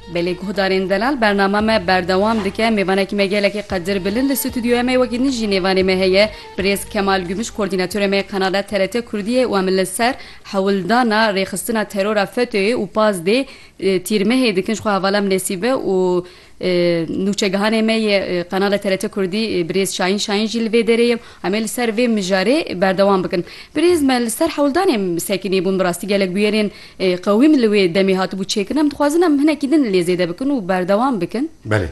بله گهدارین دلال برنامه ما بردوام دکه میوانه که مگله که قدر بلند استودیو ما وقتی نجی نیوانی مهیه بریز کمال گمش کوردیناتور ما قناه TRT کردیه و عمل سر حولدانا ریخستنا ترور فتوی و پاز دی تیرمه دکنش خو حوالم نصیبه و نوچگهانه می قناه TRT کردی بریز شاین جلوه داریم عمل سر و مجاری بردوام بکن بریز مال سر حولدانم ساکنی بون براستی گلک بیارین قویم لوی دمی هاتو بو چکنم دخوازنم هنه کدن لیزیده بکن و بردوام بکن بله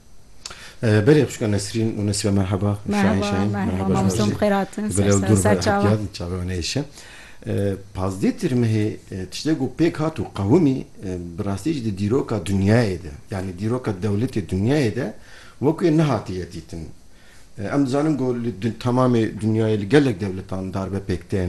بله بشكر نسرين ونسبة مرحبا مرحبا ممسوم خيراتن سرچاوانيش پازدی ترمه تشتغو پیک هاتو قومی براستیج دی دیروکا دنیای ده یعنی دیروکا دولت دنیای ده وکوی نهاتیتیتن ام زانم گول تمام dünyayı gelek devletan darbe pekten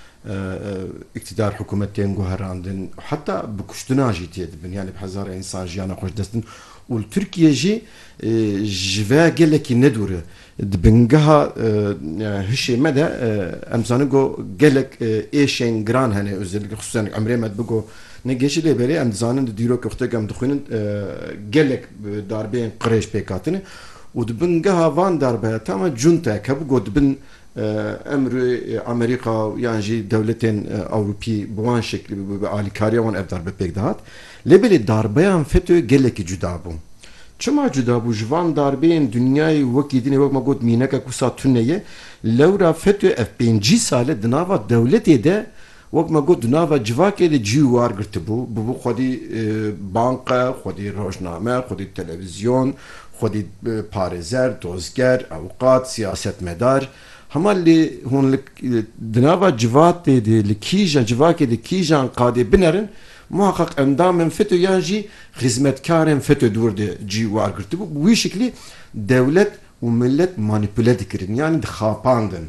iktidar hükümetten guharandın hatta bu kuştuna jitiyedin yani hazara insan jiyana hoş destin ul Türkiye'ji jve geleki ne duru dibingaha hişime de emzanı go gelek eşen gran hani özellikle hususen Emremet bu ne geçile beri emzanın diro köftegem dukhunun gelek darbeyen qreş pekatını و دبن جها وان دربه تمام جنتا كبو دبن امر امريكا يعني دولتين اوروبي بوان شكل بعالي كاريا وان دربه بيكدات لبل دربيان فتو جلك جدابو چما جدابو جوان دربين دنياي وكيدين وك ما قلت مينك كوسا تنيه لورا فتو اف 5 ساله دناوا دولتي ده وك ما قلت دناوا جواكي دي جوار قرتبو بو خدي بانقه خدي روزنامه خدي تلفزيون خودی پارزر، دوزگر، اوقات، سیاستمدار همه لی هون دناوا جوات دی لکیجا جواکی دی کیجان قادی بنرن محقق اندام فتو یانجی خدمتکارن فتو دور دی جی وارگرتی bu bu şekli devlet و millet manipüle dikirin yani xapandın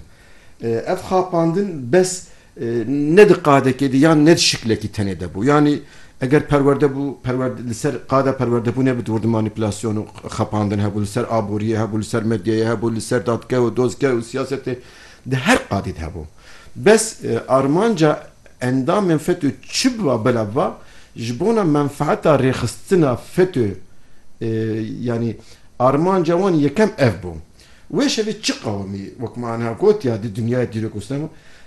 xapandın bes ne de qadeki yani ne şekleki tenede bu yani eğer perverde bu perverde ser qada perverde bu ne bir durdu manipülasyonu xapandın ha bu ser aburiye ha bu ser medyaya ha bu ser datke ve dozke ve siyasete de her qadid ha bu bes armanca endam menfetü çibva belava jibona menfaata rekhstina fetü yani armanca wan yekem ev bu ve şevi çıqavmi vak mana got ya de dünya direk ustam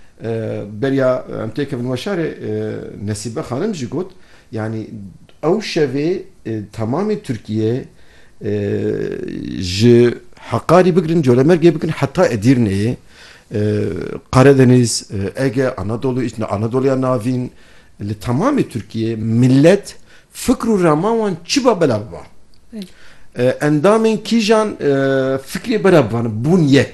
berya amteke bin vaşare nasibe hanım jigot yani o şevi tamamı Türkiye ji Hakkari bigrin Colemerge bigrin hatta Edirne'ye Karadeniz Ege Anadolu içinde Anadolu'ya navin tamamı Türkiye millet fikru ramavan çiba belabba endamın kijan fikri belabban bun yek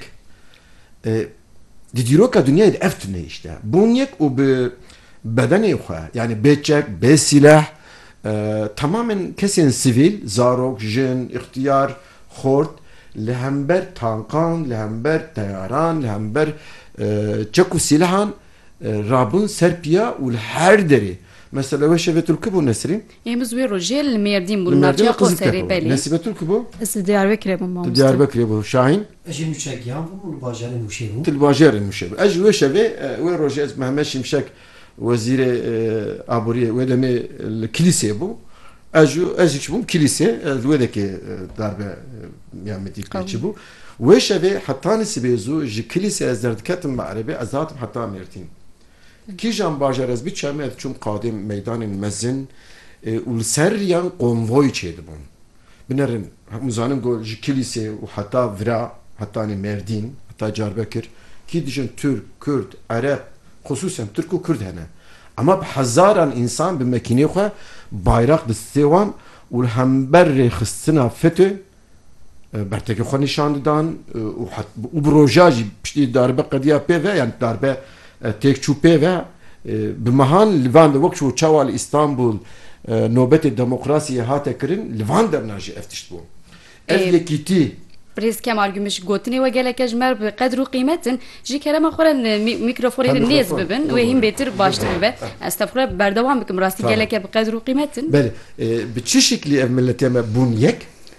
didiroka dünyayı eftine işte bun yek o be bedeni yok yani beçek be silah tamamen kesin sivil zarok jin ihtiyar hort lehember tankan lehember tayaran lehember çeku silahın rabın serpiya ul her deri mesela ve şevetul kubu nesrin yemiz ve rojel merdin bu navciya qoseri beli nesibetul kubu Diyarbakır bu Diyarbakır bu Şahin اجي مشجعهم والباجر المشيبو الباجر المشيبو اجي وشبه وروجز مهما شمشك وزير ابوريه ولمي الكنيسه بو اجي شبو كنيسه ودك darbe يامتي كيتشبو وشبه حتى نسبيزو جي كنيسه ازردكتم معربي ازاتم حتى ميرتين كيجان باجرز بيتشامت چون قادم ميدان المزن والسريان قنvoy çedibon بنرن مزانم گول جي كنيسه وحتى فرا hatta Merdin, hatta Diyarbakır ki dişin Türk, Kürt, Arap, hususen Türk ve Kürt hene. Ama hazaran insan bir mekine koya bayrak distevan ul hember khıstina FETÖ berteki xo nişandan u projaj pişti darbe qadiya pe ve yani darbe tek çupe ve bimahan Livan vakt şu çaval İstanbul nöbet demokrasiye hata kirin Livan dernajı eftişt bu. Evlekiti بريز كمال جمش قوتني وقالك أجمر بقدر وقيمتن جي كلام أخرى ميكروفون الناس ببن وهم بيتر باشتر ببن استفرق بردوام بكم راستي قالك بقدر وقيمتن بله بتشي شكلي ملتي ما بونيك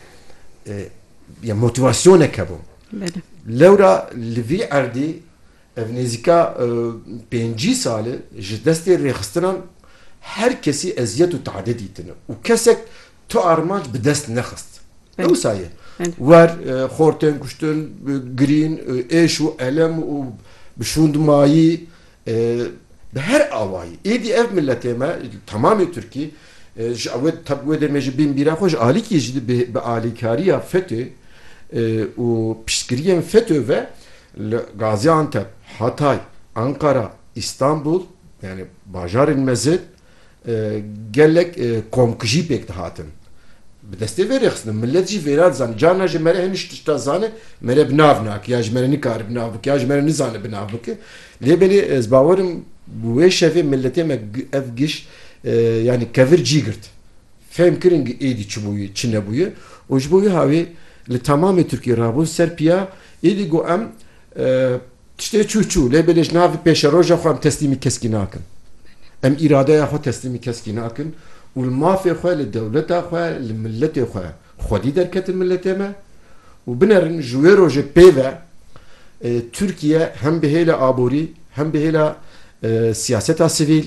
يا موتيفاسيون كابو لورا لفي عردي افنيزيكا بينجي سالة جدستي ريخستران herkesi eziyet ve taadid ettiğini. O kesek تو armanc bi dest nexist. Evet. Ew Evet. Var xortên kuştin, girîn, êş û elem û bişûndmayî bi her awayî. Êdî ev milletê me tamamê Tirkî ji wê demê ji bin bîra xwe ji alîkî jî bi alîkariya FETÖ û piştgiriyên FETÖ ve li Gaziantep, Hatay, Ankara, İstanbul yani bajarên mezin gelek komkijî pêk dihatin. Bi destê vê rexistin millet jî vêra dizan carna ji me re heniş tişta zane me re bi nav nake ya ji me re nikare bi nav bike ya ji me re nizane bi nav bike lêbelê ez bawerim bu wê şevê milletê me ev giş yani kevir cî girt fêm kirin êdî çi bûye çi nebûye û ji bo wê havê li tamamê Tirkiye rabûn ser piya êdî got em tiştê çû lêbelê ji navê pêşeroja xwe em teslîmî keskî nakin em îradeya xwe teslîmî keskî nakin û li mafê xwe li dewleta xwe li milletê xwe xwedî derketin milletê me û binerin ji wê rojê pêve Türkiye hem bi hêla aborî hem bi hêla siyaseta sivîl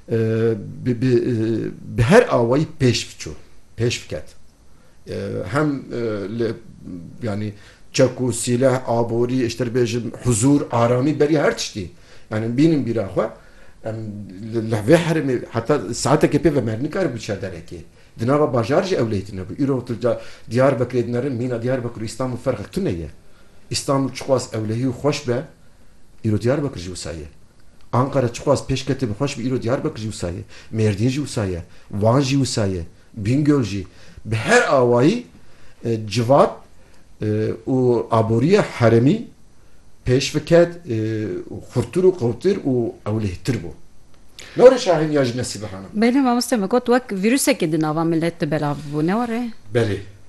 bi her awayî pêş biket hem yani çek û sîleh aborî işte bêjim huzur aramî berî her tiştî yani bînin bîra xwe li vê herêmê heta saetekê pêve me nikare biçe derekê di nava bajar jî ewleyîtîne bû îro Diyarbekirê dinerin mîna Diyarbekir û İstanbul ferqek tune ye İstanbul çixwaz ewlehî û xweş be îro Diyarbekir jî wisa ye Ankara çixwaz pêşketê bi xweş be îro Diyarbekir jî wisa ye Mêrdîn jî wisa ye Van jî wisa ye Bîngöl jî bi her awayî civat û aboriya heremî pêş biket xurtur û qewtir û ewlehtir bû. Nore Şahin ya ji Nesîbe Hanım. Benim mamoste me got wek virüsekê di nava millet de belav bû ne were? Belê.